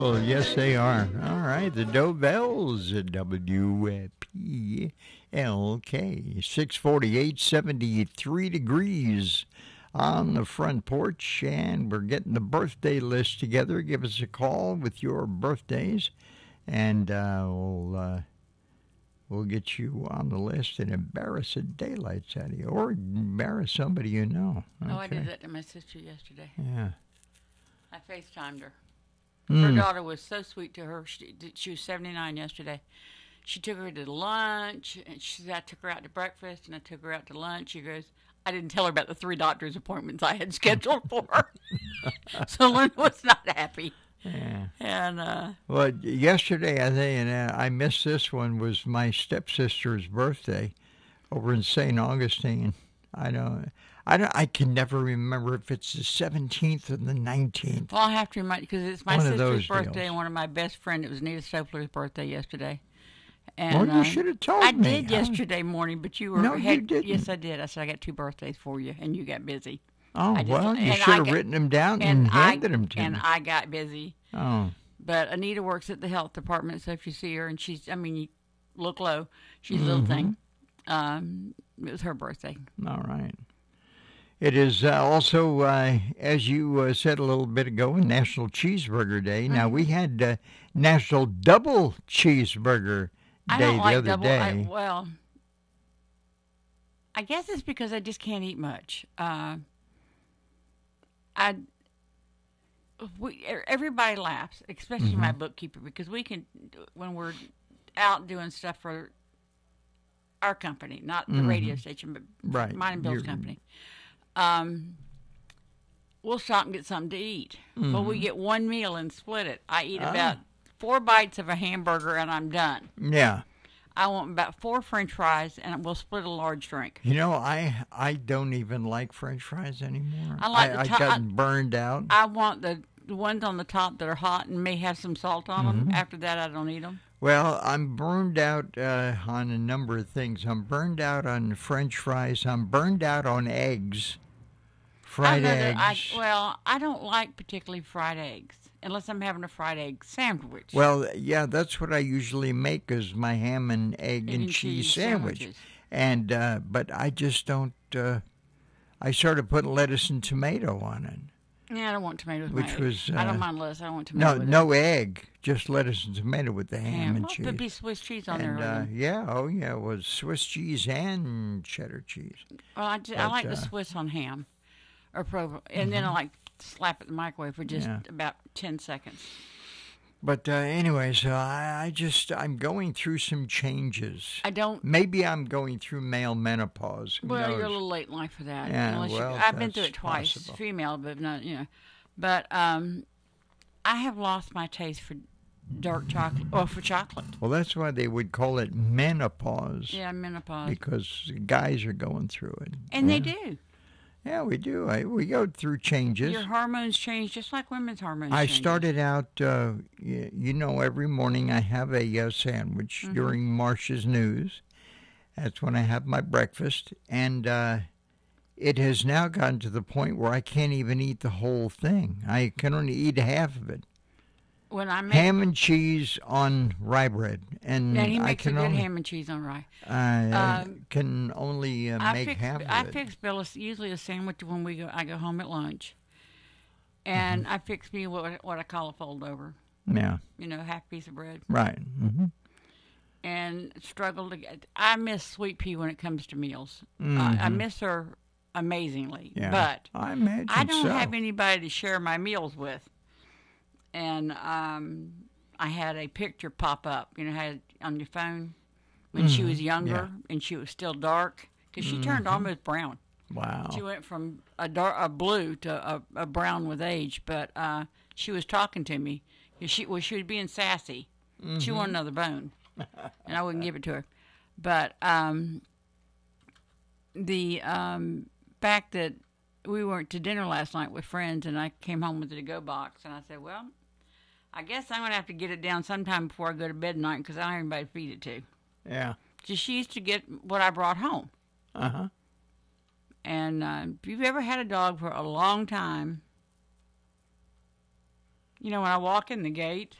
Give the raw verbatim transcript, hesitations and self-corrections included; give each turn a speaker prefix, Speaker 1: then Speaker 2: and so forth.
Speaker 1: Oh, yes, they are. All right, the Dovells at W P L K. six forty-eight, seventy-three degrees on the front porch, and we're getting the birthday list together. Give us a call with your birthdays, and uh, we'll, uh, we'll get you on the list and embarrass the daylights out of you, or embarrass somebody you know. Okay.
Speaker 2: Oh, I did that to my sister yesterday.
Speaker 1: Yeah.
Speaker 2: I FaceTimed her.
Speaker 1: Mm.
Speaker 2: Her daughter was so sweet to her. She, she was seventy-nine yesterday. She took her to lunch, and she said, I took her out to breakfast, and I took her out to lunch. She goes, I didn't tell her about the three doctor's appointments I had scheduled for her. So Linda was not happy.
Speaker 1: Yeah.
Speaker 2: And, uh,
Speaker 1: well, yesterday, I think, and uh, I missed this one, was my stepsister's birthday over in Saint Augustine. I don't, I don't, I can never remember if it's the seventeenth or the nineteenth.
Speaker 2: Well, I have to remind you, because it's my
Speaker 1: One of
Speaker 2: sister's
Speaker 1: those
Speaker 2: birthday
Speaker 1: deals.
Speaker 2: and one of my best friends. It was Nita Stopler's birthday yesterday. And,
Speaker 1: Well, you
Speaker 2: uh,
Speaker 1: should have told
Speaker 2: I
Speaker 1: me.
Speaker 2: did
Speaker 1: I-
Speaker 2: yesterday morning, but you were
Speaker 1: No, you
Speaker 2: had,
Speaker 1: didn't.
Speaker 2: Yes, I did. I said I got two birthdays for you, and you got busy.
Speaker 1: Oh,
Speaker 2: I just-
Speaker 1: well, you
Speaker 2: and
Speaker 1: should
Speaker 2: I
Speaker 1: have
Speaker 2: got-
Speaker 1: written them down and,
Speaker 2: And I
Speaker 1: handed them to
Speaker 2: and
Speaker 1: me.
Speaker 2: I got busy.
Speaker 1: Oh,
Speaker 2: But Anita works at the health department, so if you see her, and she's, I mean, you look low. She's a little thing. Um, it was her birthday.
Speaker 1: all right. It is uh, also, uh, as you uh, said a little bit ago, National Cheeseburger Day. Now, we had uh, National Double Cheeseburger
Speaker 2: I
Speaker 1: Day
Speaker 2: don't
Speaker 1: the
Speaker 2: like
Speaker 1: other
Speaker 2: double.
Speaker 1: day.
Speaker 2: I, well, I guess it's because I just can't eat much. Uh, I we e- everybody laughs, especially my bookkeeper, because we can when we're out doing stuff for our company, not the radio station, but
Speaker 1: Right.
Speaker 2: mine and Bill's
Speaker 1: You're-
Speaker 2: company. Um, we'll stop and get something to eat. Well, we get one meal and split it. I eat about four bites of a hamburger and I'm done.
Speaker 1: Yeah.
Speaker 2: I want about four French fries, and we'll split a large drink.
Speaker 1: You know, I I don't even like French fries anymore.
Speaker 2: I like
Speaker 1: I,
Speaker 2: the
Speaker 1: I
Speaker 2: to-
Speaker 1: gotten
Speaker 2: I-
Speaker 1: burned out.
Speaker 2: I want the, the ones on the top that are hot and may have some salt on them.
Speaker 1: Mm-hmm.
Speaker 2: After that, I don't eat them.
Speaker 1: Well, I'm burned out uh, on a number of things. I'm burned out on French fries. I'm burned out on eggs, fried
Speaker 2: I,
Speaker 1: eggs.
Speaker 2: well, I don't like particularly fried eggs unless I'm having a fried egg sandwich.
Speaker 1: Well, yeah, that's what I usually make is my ham and egg
Speaker 2: Egg
Speaker 1: and,
Speaker 2: and
Speaker 1: cheese,
Speaker 2: cheese
Speaker 1: sandwich.
Speaker 2: sandwiches.
Speaker 1: And uh, but I just don't. Uh, I started putting lettuce and tomato on it.
Speaker 2: yeah, I don't want tomato with
Speaker 1: which
Speaker 2: my egg.
Speaker 1: was,
Speaker 2: I
Speaker 1: uh,
Speaker 2: don't mind lettuce. I don't want tomato
Speaker 1: No,
Speaker 2: with
Speaker 1: no egg, just lettuce and tomato with the
Speaker 2: it.
Speaker 1: ham and
Speaker 2: well,
Speaker 1: cheese.
Speaker 2: there'd be Swiss cheese on there.
Speaker 1: And uh,
Speaker 2: with it.
Speaker 1: yeah, oh yeah, it was Swiss cheese and cheddar cheese.
Speaker 2: Well, I, ju- I
Speaker 1: but,
Speaker 2: like the
Speaker 1: uh,
Speaker 2: Swiss on ham, or provolone, and then I like to slap it in the microwave for just
Speaker 1: Yeah.
Speaker 2: about ten seconds.
Speaker 1: But uh, anyway, so I, I just I'm going through some changes.
Speaker 2: I don't.
Speaker 1: Maybe I'm going through male menopause. Who
Speaker 2: Well, you're a
Speaker 1: knows?
Speaker 2: little late in life for that.
Speaker 1: Yeah,
Speaker 2: unless you,
Speaker 1: well,
Speaker 2: I've been through
Speaker 1: that's
Speaker 2: it twice.
Speaker 1: possible.
Speaker 2: Female, but not you know. But um, I have lost my taste for dark chocolate or for chocolate.
Speaker 1: Well, that's why they would call it menopause.
Speaker 2: Yeah, menopause,
Speaker 1: Because guys are going through it.
Speaker 2: and
Speaker 1: yeah.
Speaker 2: they do.
Speaker 1: Yeah, we do. I, we go through changes.
Speaker 2: Your hormones change just like women's hormones.
Speaker 1: I
Speaker 2: change.
Speaker 1: started out, uh, you, you know, every morning I have a uh, sandwich
Speaker 2: Mm-hmm.
Speaker 1: during Marcia's News. That's when I have my breakfast. And uh, it has now gotten to the point where I can't even eat the whole thing. I can only eat half of it.
Speaker 2: When I make,
Speaker 1: Ham and cheese on rye bread. And
Speaker 2: now he
Speaker 1: I
Speaker 2: makes a
Speaker 1: can
Speaker 2: good
Speaker 1: only,
Speaker 2: ham and cheese on rye.
Speaker 1: I
Speaker 2: Um,
Speaker 1: can only uh,
Speaker 2: I
Speaker 1: make
Speaker 2: fix,
Speaker 1: half of
Speaker 2: I
Speaker 1: it.
Speaker 2: fix Bill a, usually a sandwich when we go. I go home at lunch, and
Speaker 1: Mm-hmm.
Speaker 2: I fix me what what I call a fold over.
Speaker 1: Yeah,
Speaker 2: You know, half piece of bread,
Speaker 1: right. hmm
Speaker 2: and struggle to get. I miss Sweet Pea when it comes to meals.
Speaker 1: Mhm.
Speaker 2: Uh, I miss her amazingly,
Speaker 1: Yeah.
Speaker 2: but
Speaker 1: I imagine
Speaker 2: I don't
Speaker 1: so.
Speaker 2: have anybody to share my meals with. And um, I had a picture pop up, you know, had on your phone when she was younger and she was still dark because she turned almost brown.
Speaker 1: Wow.
Speaker 2: She went from a dark, a blue to a, a brown with age, but uh, she was talking to me. She well, she was being sassy. She wanted another bone, and I wouldn't give it to her. But um, the um, fact that we went to dinner last night with friends, and I came home with a to-go box, and I said, well, I guess I'm going to have to get it down sometime before I go to bed tonight because I don't have anybody to feed it to.
Speaker 1: Yeah.
Speaker 2: So she used to get what I brought home.
Speaker 1: Uh-huh.
Speaker 2: And uh, if you've ever had a dog for a long time, You know, when I walk in the gate,